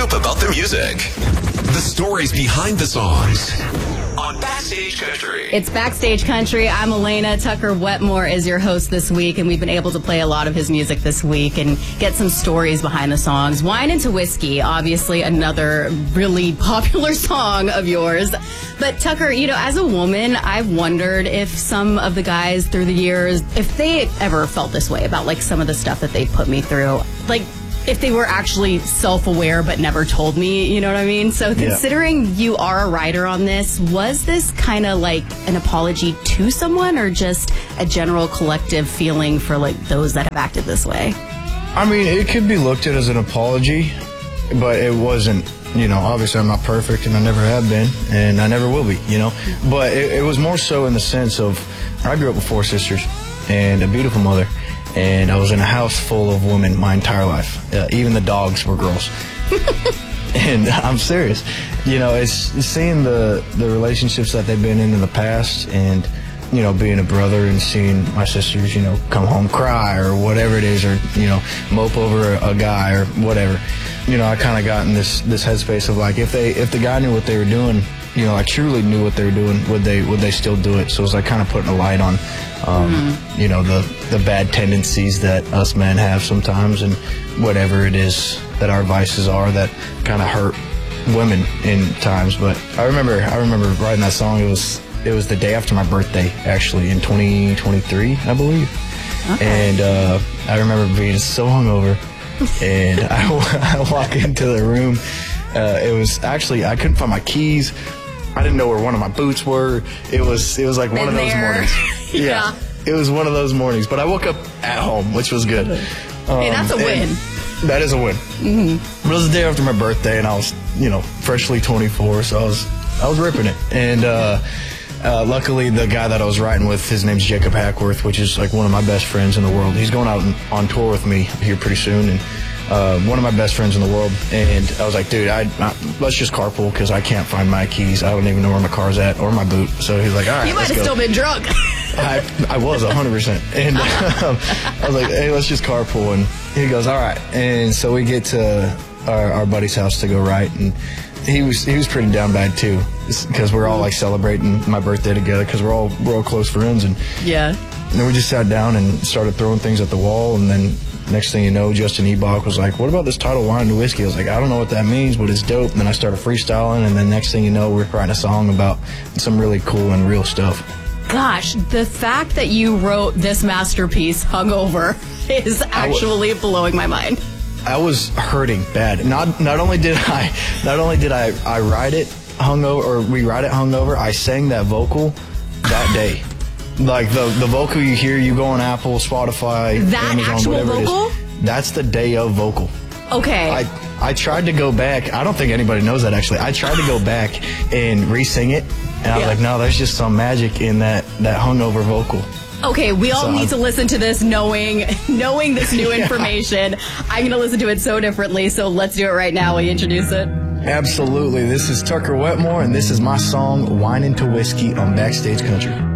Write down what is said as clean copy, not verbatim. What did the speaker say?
up about the music. The stories behind the songs. On Backstage Country. It's Backstage Country. I'm Elena. Tucker Wetmore is your host this week, and we've been able to play a lot of his music this week and get some stories behind the songs. Wine into Whiskey, obviously another really popular song of yours. But Tucker, you know, as a woman, I've wondered if some of the guys through the years, if they ever felt this way about like some of the stuff that they put me through. Like, if they were actually self-aware but never told me, you know what I mean? So considering you are a writer on this, was this kind of like an apology to someone or just a general collective feeling for like those that have acted this way? I mean, it could be looked at as an apology, but it wasn't. You know, obviously I'm not perfect and I never have been and I never will be, you know? But it was more so in the sense of I grew up with 4 sisters and a beautiful mother. And I was in a house full of women my entire life. Even the dogs were girls. And I'm serious. You know, it's seeing the relationships that they've been in the past and, you know, being a brother and seeing my sisters, you know, come home cry or whatever it is or, you know, mope over a guy or whatever. You know, I kind of got in this headspace of like if the guy knew what they were doing, you know, I truly knew what they were doing, would they still do it? So it was like kind of putting a light on, you know, the bad tendencies that us men have sometimes and whatever it is that our vices are that kind of hurt women in times. But I remember writing that song. It was the day after my birthday, actually, in 2023, I believe. Okay. And I remember being so hungover, and I walk into the room. It was actually, I couldn't find my keys. I didn't know where one of my boots were. It was like one of those mornings. Yeah. It was one of those mornings. But I woke up at home, which was good. Hey, that's a win. That is a win. Mm-hmm. But it was the day after my birthday, and I was, you know, freshly 24, so I was ripping it. And luckily, the guy that I was riding with, his name's Jacob Hackworth, which is like one of my best friends in the world. He's going out on tour with me here pretty soon, and one of my best friends in the world. And I was like, dude, let's just carpool because I can't find my keys. I don't even know where my car's at or my boot. So he's like, all right, you might have still been drunk. I was 100%. And I was like, hey, let's just carpool. And he goes, all right. And so we get to our buddy's house to go write. And he was pretty down bad too, because we're all like celebrating my birthday together because we're all close friends. And then we just sat down and started throwing things at the wall. And then next thing you know, Justin Ebach was like, what about this title, Wine and Whiskey? I was like, I don't know what that means, but it's dope. And then I started freestyling. And then next thing you know, we're writing a song about some really cool and real stuff. Gosh, the fact that you wrote this masterpiece hungover is actually blowing my mind. I was hurting bad. Not only did I write it hungover or rewrite it hungover, I sang that vocal that day. Like the vocal you hear, you go on Apple, Spotify, that Amazon, actual whatever vocal? it is. That's the day of vocal. Okay. I tried to go back. I don't think anybody knows that actually. I tried to go back and re-sing it, and I was like, no, there's just some magic in that hungover vocal. Okay, we all need to listen to this knowing this new information. I'm going to listen to it so differently, so let's do it right now. Will you introduce it? Absolutely. This is Tucker Wetmore, and this is my song, Wine into Whiskey on Backstage Country.